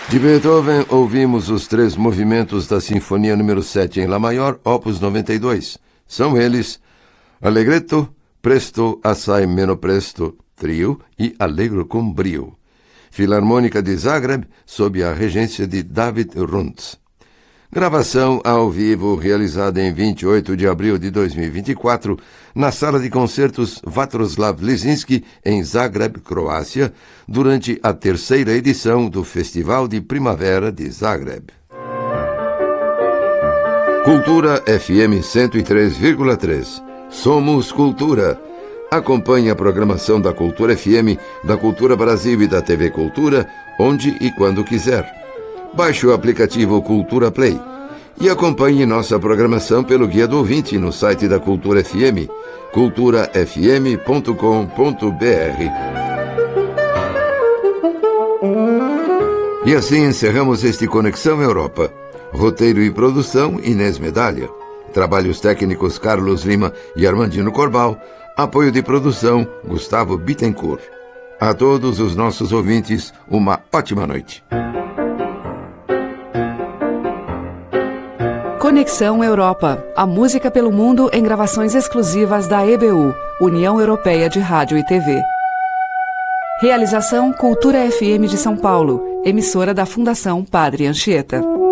De Beethoven, ouvimos os 3 movimentos da Sinfonia número 7 em Lá maior, opus 92. São eles Allegretto, Presto, Assai meno presto, trio e Allegro com brio. Filarmônica de Zagreb, sob a regência de David Runtz. Gravação ao vivo realizada em 28 de abril de 2024 na Sala de Concertos Vatroslav Lisinski, em Zagreb, Croácia, durante a 3ª edição do Festival de Primavera de Zagreb. Cultura FM 103,3. Somos Cultura. Acompanhe a programação da Cultura FM, da Cultura Brasil e da TV Cultura, onde e quando quiser. Baixe o aplicativo Cultura Play e acompanhe nossa programação pelo Guia do Ouvinte no site da Cultura FM, culturafm.com.br. E assim encerramos este Conexão Europa. Roteiro e produção, Inês Medalha. Trabalhos técnicos, Carlos Lima e Armandino Corbal. Apoio de produção, Gustavo Bittencourt. A todos os nossos ouvintes, uma ótima noite. Conexão Europa. A música pelo mundo em gravações exclusivas da EBU, União Europeia de Rádio e TV. Realização Cultura FM de São Paulo, emissora da Fundação Padre Anchieta.